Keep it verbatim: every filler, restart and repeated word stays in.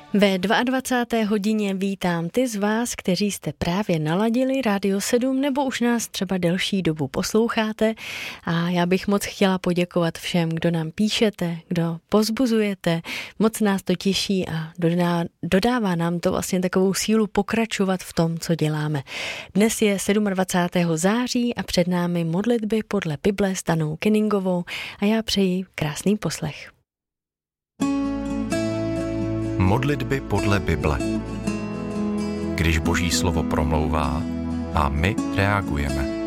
Ve dvacáté druhé hodině vítám ty z vás, kteří jste právě naladili Rádio sedm nebo už nás třeba delší dobu posloucháte, a já bych moc chtěla poděkovat všem, kdo nám píšete, kdo povzbuzujete, moc nás to těší a dodá, dodává nám to vlastně takovou sílu pokračovat v tom, co děláme. Dnes je dvacátého sedmého září a před námi modlitby podle Bible s Danou Kenningovou a já přeji krásný poslech. Modlitby podle Bible. Když Boží slovo promlouvá a my reagujeme.